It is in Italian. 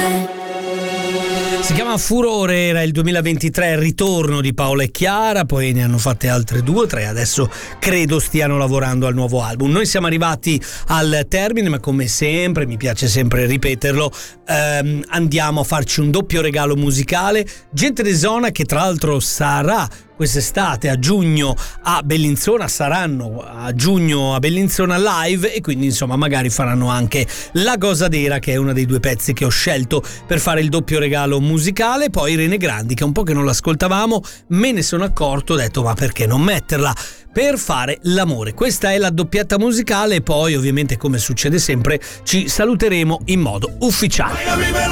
Si chiama Furore, era il 2023, il ritorno di Paola e Chiara, poi ne hanno fatte altre 2 o 3, adesso credo stiano lavorando al nuovo album. Noi siamo arrivati al termine, ma come sempre, mi piace sempre ripeterlo, andiamo a farci un doppio regalo musicale. Gente di zona che tra l'altro sarà quest'estate a giugno a Bellinzona, saranno a giugno a Bellinzona live, e quindi insomma magari faranno anche La Gozadera, che è uno dei 2 pezzi che ho scelto per fare il doppio regalo musicale. Poi Irene Grandi, che è un po' che non l'ascoltavamo, me ne sono accorto, ho detto ma perché non metterla per fare l'amore. Questa è la doppietta musicale, e poi ovviamente, come succede sempre, ci saluteremo in modo ufficiale.